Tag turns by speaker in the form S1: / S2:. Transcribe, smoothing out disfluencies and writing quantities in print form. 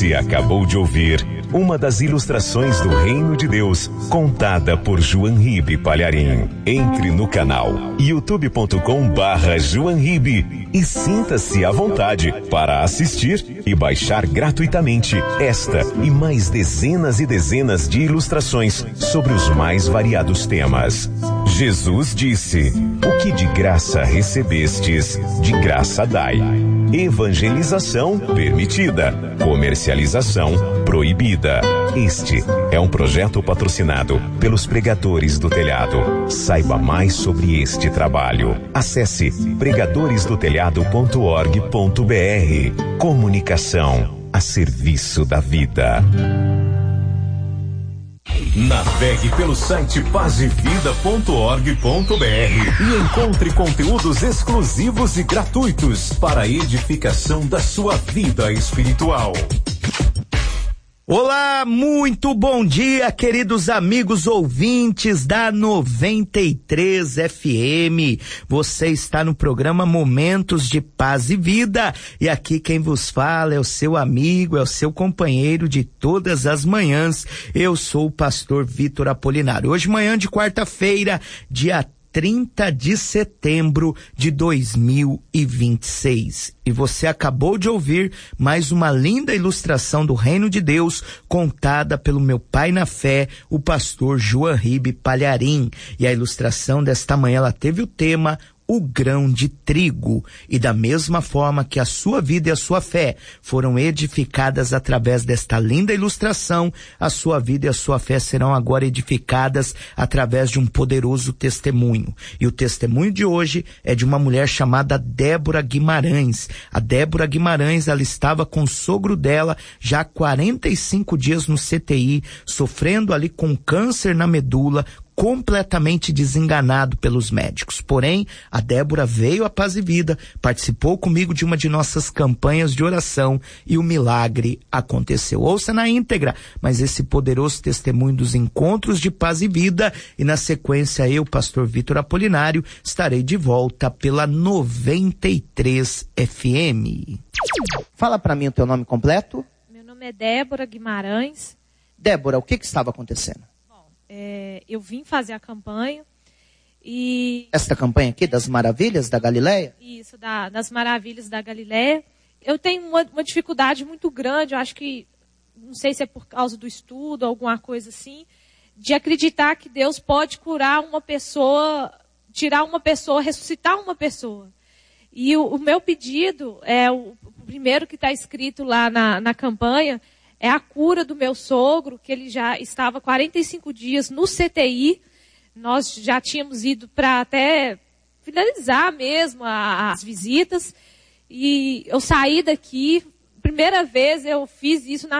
S1: Você acabou de ouvir uma das ilustrações do Reino de Deus, contada por João Ribe Palharim. Entre no canal youtube.com/João Ribe e sinta-se à vontade para assistir e baixar gratuitamente esta e mais dezenas e dezenas de ilustrações sobre os mais variados temas. Jesus disse: o que de graça recebestes, de graça dai. Evangelização permitida, comercialização proibida. Este é um projeto patrocinado pelos Pregadores do Telhado. Saiba mais sobre este trabalho. Acesse pregadoresdotelhado.org.br. Comunicação a serviço da vida. Navegue pelo site pazevida.org.br e encontre conteúdos exclusivos e gratuitos para a edificação da sua vida espiritual.
S2: Olá, muito bom dia, queridos amigos ouvintes da 93 FM. Você está no programa Momentos de Paz e Vida e aqui quem vos fala é o seu amigo, é o seu companheiro de todas as manhãs. Eu sou o pastor Vitor Apolinário. Hoje, manhã de quarta-feira, dia 30 de setembro de 2026. E você acabou de ouvir mais uma linda ilustração do Reino de Deus, contada pelo meu pai na fé, o pastor João Ribe Palharim. E a ilustração desta manhã, ela teve o tema o grão de trigo, e da mesma forma que a sua vida e a sua fé foram edificadas através desta linda ilustração, a sua vida e a sua fé serão agora edificadas através de um poderoso testemunho. E o testemunho de hoje é de uma mulher chamada Débora Guimarães. A Débora Guimarães, ela estava com o sogro dela já há 45 dias no CTI, sofrendo ali com câncer na medula, completamente desenganado pelos médicos. Porém, a Débora veio à Paz e Vida, participou comigo de uma de nossas campanhas de oração e o milagre aconteceu. Ouça na íntegra, mas esse poderoso testemunho dos encontros de Paz e Vida, e na sequência eu, pastor Vitor Apolinário, estarei de volta pela 93 FM. Fala para mim o teu nome completo.
S3: Meu nome é Débora Guimarães.
S2: Débora, o que estava acontecendo?
S3: Eu vim fazer a campanha e...
S2: Esta campanha aqui, das Maravilhas da Galileia?
S3: Isso, das Maravilhas da Galileia. Eu tenho uma dificuldade muito grande, eu acho que, não sei se é por causa do estudo, alguma coisa assim, de acreditar que Deus pode curar uma pessoa, tirar uma pessoa, ressuscitar uma pessoa. E o meu pedido, o primeiro que está escrito lá na campanha, é a cura do meu sogro, que ele já estava 45 dias no CTI. Nós já tínhamos ido para até finalizar mesmo as visitas. E eu saí daqui, primeira vez eu fiz isso na